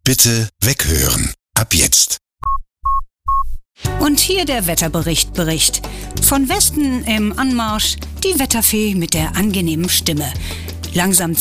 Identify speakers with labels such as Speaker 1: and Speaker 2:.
Speaker 1: Bitte weghören. Ab jetzt.
Speaker 2: Und hier der Wetterbericht. Von Westen im Anmarsch die Wetterfee mit der angenehmen Stimme. Langsam